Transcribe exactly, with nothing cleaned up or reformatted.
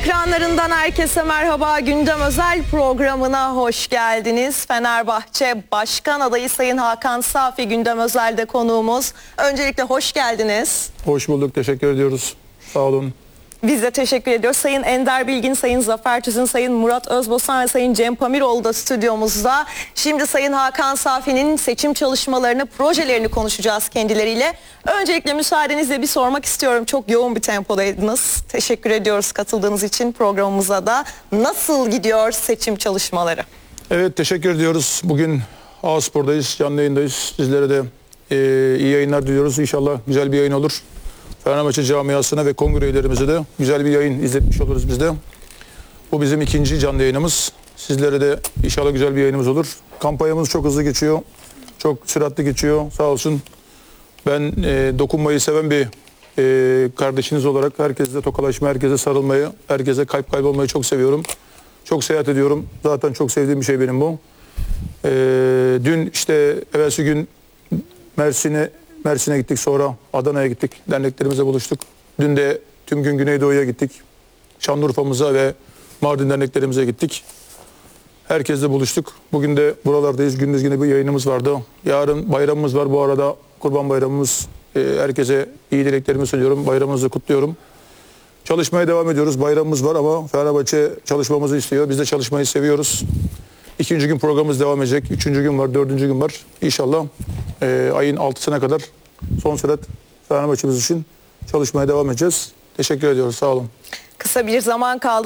Ekranlarından herkese merhaba. Gündem Özel programına hoş geldiniz. Fenerbahçe Başkan Adayı Sayın Hakan Safi Gündem Özel'de konuğumuz. Öncelikle hoş geldiniz. Hoş bulduk. Teşekkür ediyoruz. Sağ olun. Biz de teşekkür ediyoruz. Sayın Ender Bilgin, Sayın Zafer Tüzün, Sayın Murat Özbosan ve Sayın Cem Pamiroğlu da stüdyomuzda. Şimdi Sayın Hakan Safi'nin seçim çalışmalarını, projelerini konuşacağız kendileriyle. Öncelikle müsaadenizle bir sormak istiyorum. Çok yoğun bir tempodaydınız. Teşekkür ediyoruz katıldığınız için programımıza da. Nasıl gidiyor seçim çalışmaları? Evet, teşekkür ediyoruz. Bugün A-Spor'dayız, canlı yayındayız. Sizlere de e, iyi yayınlar diliyoruz. İnşallah güzel bir yayın olur. Fenerbahçe camiasına ve kongre üyelerimize de güzel bir yayın izletmiş oluruz biz de. Bu bizim ikinci canlı yayınımız. Sizlere de inşallah güzel bir yayınımız olur. Kampanyamız çok hızlı geçiyor. Çok süratli geçiyor. Sağ olsun. Ben e, dokunmayı seven bir e, kardeşiniz olarak herkesle tokalaşmayı, herkese sarılmayı, herkese kalp kalp olmayı çok seviyorum. Çok seyahat ediyorum. Zaten çok sevdiğim bir şey benim bu. E, dün işte evvelsi gün Mersin'e Mersin'e gittik, sonra Adana'ya gittik. Derneklerimize buluştuk. Dün de tüm gün Güneydoğu'ya gittik. Şanlıurfa'mıza ve Mardin derneklerimize gittik. Herkesle buluştuk. Bugün de buralardayız. Gündüz yine bir yayınımız vardı. Yarın bayramımız var bu arada. Kurban Bayramımız. Herkese iyi dileklerimi söylüyorum. Bayramımızı kutluyorum. Çalışmaya devam ediyoruz. Bayramımız var ama Fenerbahçe çalışmamızı istiyor. Biz de çalışmayı seviyoruz. İkinci gün programımız devam edecek. Üçüncü gün var, dördüncü gün var. İnşallah e, ayın altısına kadar son sürat Fenerbahçe'miz için çalışmaya devam edeceğiz. Teşekkür ediyoruz. Sağ olun. Kısa bir zaman kaldı.